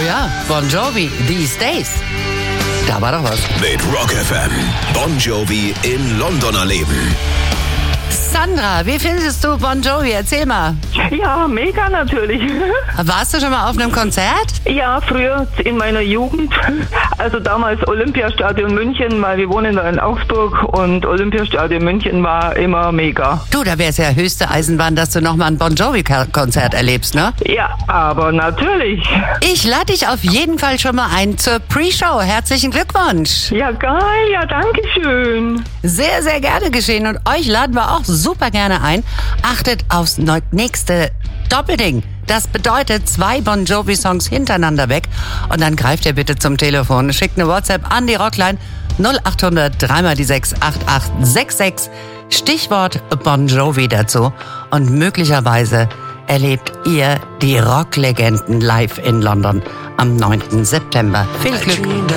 Ja, Bon Jovi, These Days. Da war doch was. Mit Rock FM. Bon Jovi in London erleben. Sandra, wie findest du Bon Jovi? Erzähl mal. Ja, mega natürlich. Warst du schon mal auf einem Konzert? Ja, früher in meiner Jugend, also damals Olympiastadion München, weil wir wohnen da in Augsburg und Olympiastadion München war immer mega. Du, da wäre es ja höchste Eisenbahn, dass du nochmal ein Bon Jovi-Konzert erlebst, ne? Ja, aber natürlich. Ich lade dich auf jeden Fall schon mal ein zur Pre-Show. Herzlichen Glückwunsch. Ja, geil, ja, danke schön. Sehr, sehr gerne geschehen. Und euch laden wir auch super gerne ein. Achtet aufs nächste Doppelding. Das bedeutet 2 Bon Jovi-Songs hintereinander weg. Und dann greift ihr bitte zum Telefon. Schickt eine WhatsApp an die Rockline 0800 3x6 8866. Stichwort Bon Jovi dazu. Und möglicherweise erlebt ihr die Rocklegenden live in London am 9. September. Viel Glück.